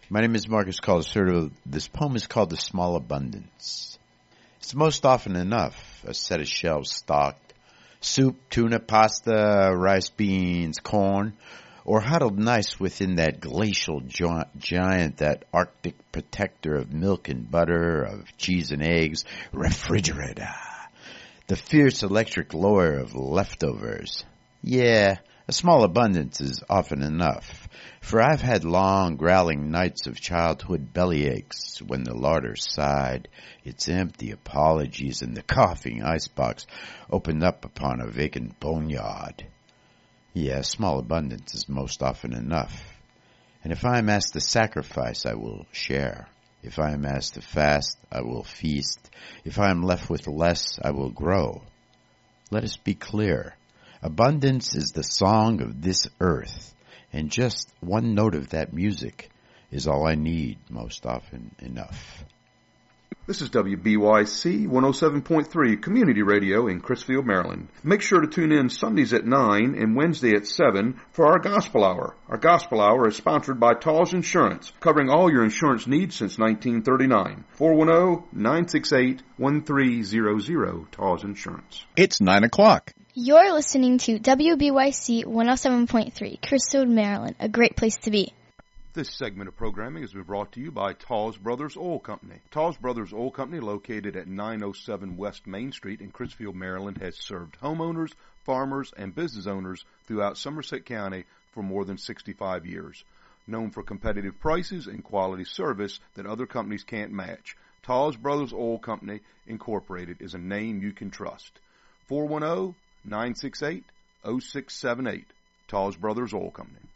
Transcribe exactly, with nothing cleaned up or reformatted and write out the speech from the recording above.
My name is Marcus Calderserto. This poem is called The Small Abundance. It's most often enough a set of shelves stocked. Soup, tuna, pasta, rice, beans, corn, or huddled nice within that glacial gi- giant, that arctic protector of milk and butter, of cheese and eggs, refrigerator. The fierce electric lure of leftovers. Yeah, a small abundance is often enough, for I've had long, growling nights of childhood bellyaches when the larder sighed its empty apologies and the coughing icebox opened up upon a vacant boneyard. Yeah, a small abundance is most often enough, and if I am asked to sacrifice, I will share. If I am asked to fast, I will feast. If I am left with less, I will grow. Let us be clear. Abundance is the song of this earth, and just one note of that music is all I need, most often enough. This is W B Y C one oh seven point three Community Radio in Crisfield, Maryland. Make sure to tune in Sundays at nine and Wednesday at seven for our Gospel Hour. Our Gospel Hour is sponsored by Tall's Insurance, covering all your insurance needs since nineteen thirty-nine. four one zero, nine six eight, one three zero zero, Tall's Insurance. It's nine o'clock. You're listening to W B Y C one oh seven point three, Crisfield, Maryland, a great place to be. This segment of programming has been brought to you by Tall's Brothers Oil Company. Tall's Brothers Oil Company, located at nine oh seven West Main Street in Crisfield, Maryland, has served homeowners, farmers, and business owners throughout Somerset County for more than sixty-five years. Known for competitive prices and quality service that other companies can't match, Tall's Brothers Oil Company, Incorporated is a name you can trust. four one zero, nine six eight, zero six seven eight, Tall's Brothers Oil Company.